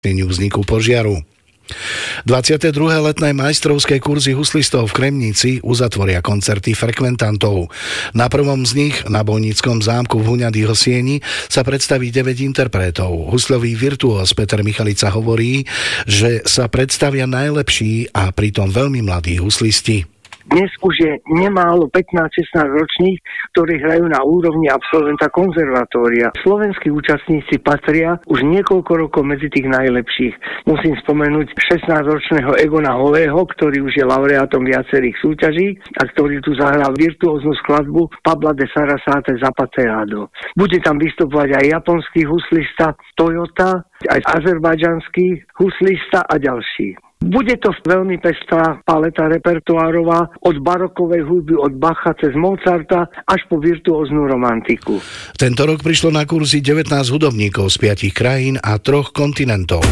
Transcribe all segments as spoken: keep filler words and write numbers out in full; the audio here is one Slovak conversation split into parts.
vzniku požiaru. dvadsiate druhé letné majstrovské kurzy huslistov v Kremnici uzatvoria koncerty frekventantov. Na prvom z nich, na Bojnickom zámku v Huňadých Sieni, sa predstaví deväť interpretov. Huslový virtuós Peter Michalica hovorí, že sa predstavia najlepší a pritom veľmi mladí huslisti. Dnes už je nemálo pätnásť šestnásť ročných, ktorí hrajú na úrovni absolventa konzervatória. Slovenskí účastníci patria už niekoľko rokov medzi tých najlepších. Musím spomenúť šestnásťročného Egona Holého, ktorý už je laureátom viacerých súťaží a ktorý tu zahral virtuóznu skladbu Pabla de Sarasate Zapateado. Bude tam vystupovať aj japonský huslista Toyota, aj azerbajdžanský huslista a ďalší. Bude to veľmi pestrá paleta repertoárová od barokovej hudby, od Bacha cez Mozarta až po virtuóznu romantiku. Tento rok prišlo na kurzy devätnásť hudobníkov z piatich krajín a troch kontinentov.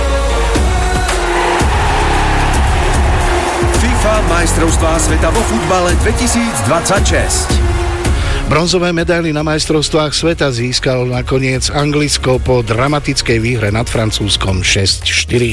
FIFA majstrovstvá sveta vo futbale dvetisícdvadsaťšesť. Bronzové medaily na majstrovstvách sveta získal nakoniec Anglicko po dramatickej výhre nad Francúzskom šesť štyri.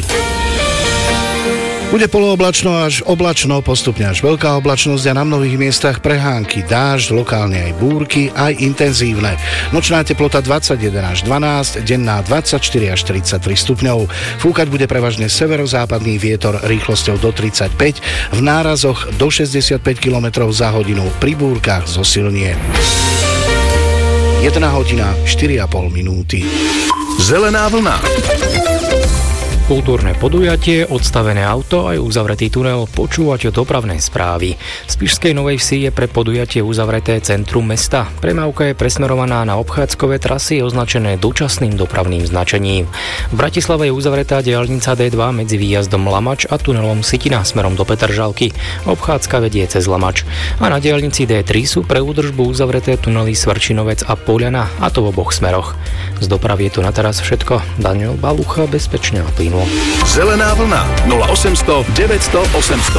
Bude polooblačno až oblačno, postupne až veľká oblačnosť a na mnohých miestach prehánky, dážď, lokálne aj búrky, aj intenzívne. Nočná teplota dvadsaťjeden až dvanásť, denná dvadsaťštyri až tridsaťtri stupňov. Fúkať bude prevažne severozápadný vietor rýchlosťou do tridsaťpäť, v nárazoch do šesťdesiatpäť kilometrov za hodinu, pri búrkach zosilnie. jedna hodina štyri a pol minúty. Zelená vlna. Kultúrne podujatie, odstavené auto aj uzavretý tunel, počúvate dopravné správy. V Spišskej Novej Vsi je pre podujatie uzavreté centrum mesta. Premávka je presmerovaná na obchádzkové trasy označené dočasným dopravným značením. V Bratislave je uzavretá diaľnica dé dva medzi výjazdom Lamač a tunelom Sitina smerom do Petržalky. Obchádzka vedie cez Lamač. A na diaľnici dé tri sú pre údržbu uzavreté tunely Svrčinovec a Poľana, a to v oboch smeroch. Z dopravy je to na teraz všetko. Daniel Balucha, bezpečne a plynulo. Zelená vlna nula osemsto deväťsto osemsto.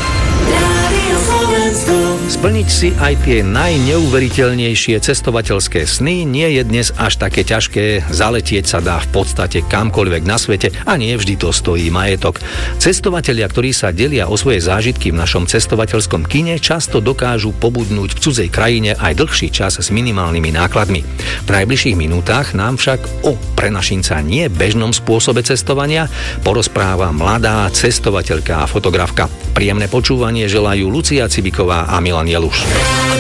Splniť si aj tie najneuveriteľnejšie cestovateľské sny nie je dnes až také ťažké. Zaletieť sa dá v podstate kamkoľvek na svete a nie vždy to stojí majetok. Cestovatelia, ktorí sa delia o svoje zážitky v našom cestovateľskom kine, často dokážu pobudnúť v cudzej krajine aj dlhší čas s minimálnymi nákladmi. V najbližších minútach nám však o pre našinca nie bežnom spôsobe cestovania porozpráva mladá cestovateľka a fotografka. Príjemné počúvanie želajú Lucia Cibiková a Milan Jeluš.